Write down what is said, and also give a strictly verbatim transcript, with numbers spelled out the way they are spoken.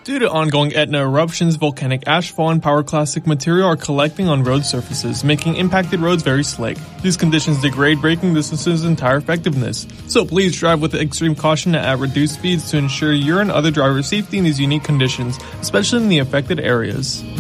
Due to ongoing Etna eruptions, volcanic ashfall and pyroclastic material are collecting on road surfaces, making impacted roads very slick. These conditions degrade braking distance's entire effectiveness. So please drive with extreme caution and at reduced speeds to ensure your and other drivers' safety in these unique conditions, especially in the affected areas.